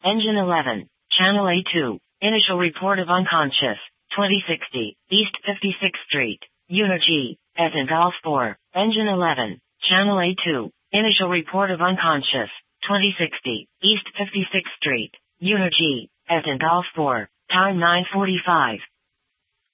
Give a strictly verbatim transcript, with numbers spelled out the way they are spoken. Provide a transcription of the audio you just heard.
Engine eleven. Channel A two. Initial report of unconscious. twenty sixty. East fifty-sixth Street. Unit G. As in Golf four. Engine eleven. Channel A two. Initial report of unconscious. twenty sixty. East fifty-sixth Street. Unit G. As in Golf four. Time nine forty-five.